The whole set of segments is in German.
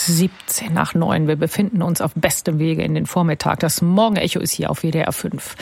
17 nach 9. Wir befinden uns auf bestem Wege in den Vormittag. Das Morgenecho ist hier auf WDR 5.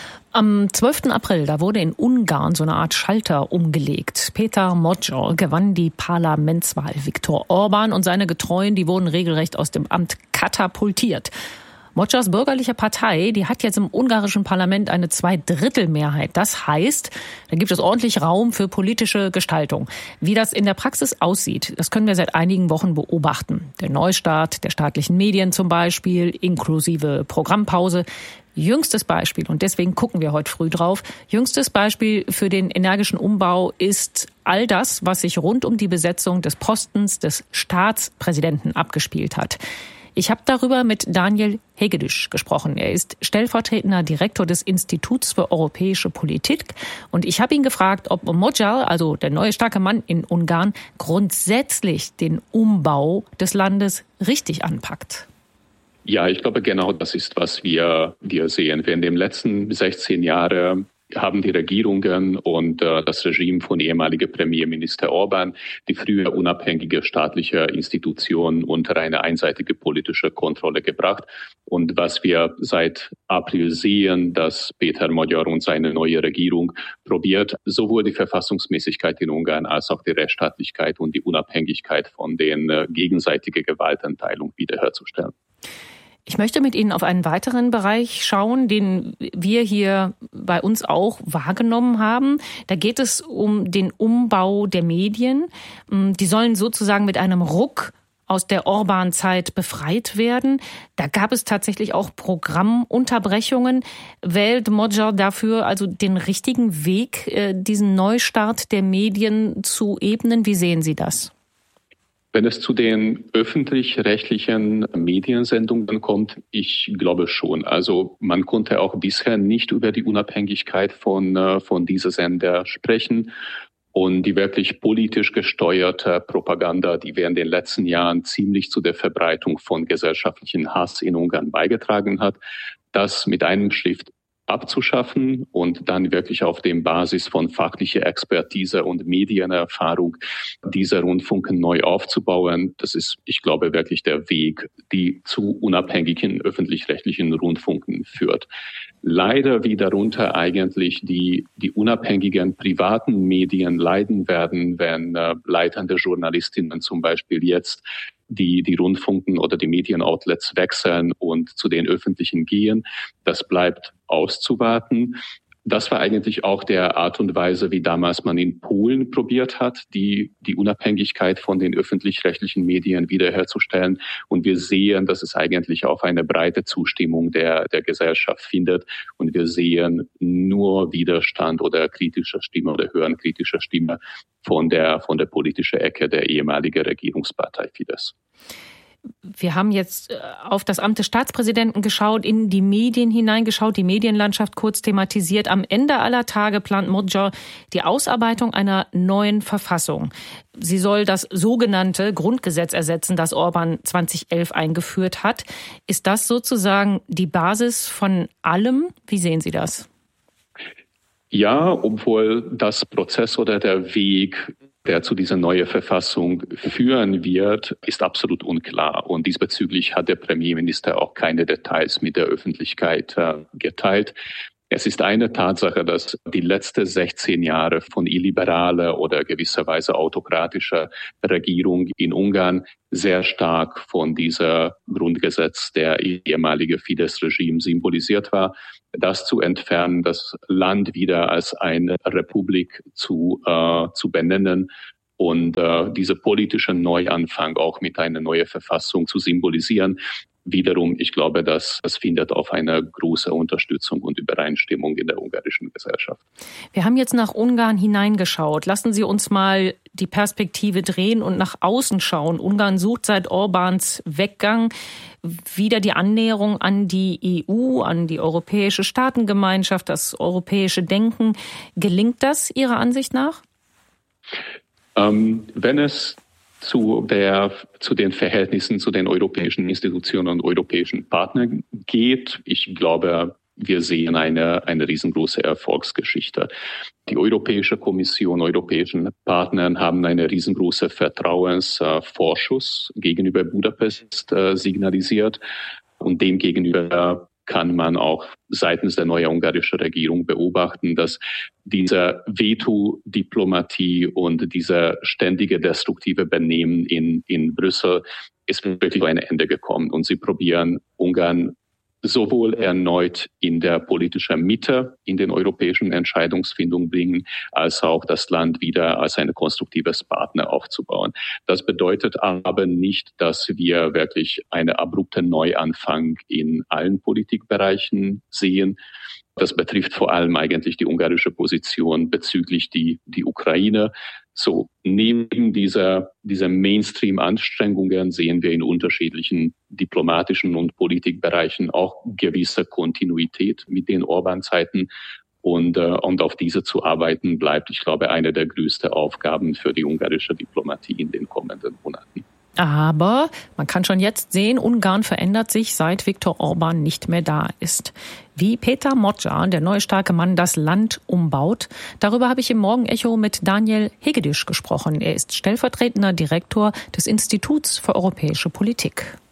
Am 12. April, da wurde in Ungarn so eine Art Schalter umgelegt. Péter Magyar gewann die Parlamentswahl. Viktor Orbán und seine Getreuen, die wurden regelrecht aus dem Amt katapultiert. Magyars bürgerliche Partei, die hat jetzt im ungarischen Parlament eine Zweidrittelmehrheit. Das heißt, da gibt es ordentlich Raum für politische Gestaltung. Wie das in der Praxis aussieht, das können wir seit einigen Wochen beobachten. Der Neustart der staatlichen Medien zum Beispiel, inklusive Programmpause. Jüngstes Beispiel, und deswegen gucken wir heute früh drauf, jüngstes Beispiel für den energischen Umbau ist all das, was sich rund um die Besetzung des Postens des Staatspräsidenten abgespielt hat. Ich habe darüber mit Daniel Hegedüs gesprochen. Er ist stellvertretender Direktor des Instituts für europäische Politik. Und ich habe ihn gefragt, ob Magyar, also der neue starke Mann in Ungarn, grundsätzlich den Umbau des Landes richtig anpackt. Ja, ich glaube, genau das ist, was wir sehen. Während den letzten 16 Jahren haben die Regierungen und das Regime von ehemaliger Premierminister Orbán die früher unabhängige staatliche Institution unter eine einseitige politische Kontrolle gebracht. Und was wir seit April sehen, dass Péter Magyar und seine neue Regierung probiert, sowohl die Verfassungsmäßigkeit in Ungarn als auch die Rechtsstaatlichkeit und die Unabhängigkeit von den gegenseitigen Gewaltenteilung wiederherzustellen. Ich möchte mit Ihnen auf einen weiteren Bereich schauen, den wir hier bei uns auch wahrgenommen haben. Da geht es um den Umbau der Medien. Die sollen sozusagen mit einem Ruck aus der Orbán-Zeit befreit werden. Da gab es tatsächlich auch Programmunterbrechungen. Wählt Magyar dafür also den richtigen Weg, diesen Neustart der Medien zu ebnen? Wie sehen Sie das? Wenn es zu den öffentlich-rechtlichen Mediensendungen kommt, ich glaube schon. Also man konnte auch bisher nicht über die Unabhängigkeit von dieser Sender sprechen. Und die wirklich politisch gesteuerte Propaganda, die während den letzten Jahren ziemlich zu der Verbreitung von gesellschaftlichen Hass in Ungarn beigetragen hat, das mit einem Schritt abzuschaffen und dann wirklich auf dem Basis von fachlicher Expertise und Medienerfahrung diese Rundfunken neu aufzubauen. Das ist, ich glaube, wirklich der Weg, die zu unabhängigen öffentlich-rechtlichen Rundfunken führt. Leider, wie darunter eigentlich die unabhängigen privaten Medien leiden werden, wenn leitende Journalistinnen zum Beispiel jetzt die Rundfunken oder die Medienoutlets wechseln und zu den öffentlichen gehen. Das bleibt auszuwarten. Das war eigentlich auch der Art und Weise, wie damals man in Polen probiert hat, die Unabhängigkeit von den öffentlich-rechtlichen Medien wiederherzustellen. Und wir sehen, dass es eigentlich auf eine breite Zustimmung der Gesellschaft findet. Und wir sehen nur Widerstand oder kritische Stimme oder hören kritische Stimme von der politischen Ecke der ehemaligen Regierungspartei Fidesz. Wir haben jetzt auf das Amt des Staatspräsidenten geschaut, in die Medien hineingeschaut, die Medienlandschaft kurz thematisiert. Am Ende aller Tage plant Magyar die Ausarbeitung einer neuen Verfassung. Sie soll das sogenannte Grundgesetz ersetzen, das Orbán 2011 eingeführt hat. Ist das sozusagen die Basis von allem? Wie sehen Sie das? Ja, obwohl das Prozess oder der Weg, der zu dieser neuen Verfassung führen wird, ist absolut unklar. Und diesbezüglich hat der Premierminister auch keine Details mit der Öffentlichkeit geteilt. Es ist eine Tatsache, dass die letzten 16 Jahre von illiberaler oder gewisserweise autokratischer Regierung in Ungarn sehr stark von dieser Grundgesetz der ehemaligen Fidesz-Regime symbolisiert war. Das zu entfernen, das Land wieder als eine Republik zu benennen und diese politische Neuanfang auch mit einer neuen Verfassung zu symbolisieren. Wiederum, ich glaube, das findet auf eine große Unterstützung und Übereinstimmung in der ungarischen Gesellschaft. Wir haben jetzt nach Ungarn hineingeschaut. Lassen Sie uns mal die Perspektive drehen und nach außen schauen. Ungarn sucht seit Orbáns Weggang wieder die Annäherung an die EU, an die europäische Staatengemeinschaft, das europäische Denken. Gelingt das Ihrer Ansicht nach? Wenn es zu den Verhältnissen zu den europäischen Institutionen und europäischen Partnern geht. Ich glaube, wir sehen eine riesengroße Erfolgsgeschichte. Die Europäische Kommission, europäischen Partner haben eine riesengroße Vertrauensvorschuss gegenüber Budapest signalisiert. Und demgegenüber kann man auch seitens der neuen ungarischen Regierung beobachten, dass diese Veto-Diplomatie und dieser ständige destruktive Benehmen in Brüssel ist wirklich zu einem Ende gekommen. Und sie probieren Ungarn sowohl erneut in der politischen Mitte in den europäischen Entscheidungsfindung bringen, als auch das Land wieder als ein konstruktives Partner aufzubauen. Das bedeutet aber nicht, dass wir wirklich einen abrupten Neuanfang in allen Politikbereichen sehen. Das betrifft vor allem eigentlich die ungarische Position bezüglich die Ukraine. So, neben dieser Mainstream-Anstrengungen sehen wir in unterschiedlichen diplomatischen und Politikbereichen auch gewisse Kontinuität mit den Orban-Zeiten. Und auf diese zu arbeiten, bleibt, ich glaube, eine der größten Aufgaben für die ungarische Diplomatie in den kommenden Monaten. Aber man kann schon jetzt sehen, Ungarn verändert sich, seit Viktor Orban nicht mehr da ist. Wie Péter Modža, der neue starke Mann, das Land umbaut, darüber habe ich im Morgenecho mit Daniel Hegedüs gesprochen. Er ist stellvertretender Direktor des Instituts für europäische Politik.